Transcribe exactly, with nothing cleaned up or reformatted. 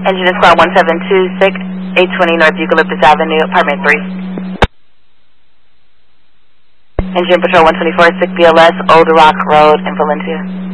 Engine is squad one seven two six, eight twenty North Eucalyptus Avenue, apartment three. Engine patrol one twenty-four, six B L S, Old Rock Road in Valencia.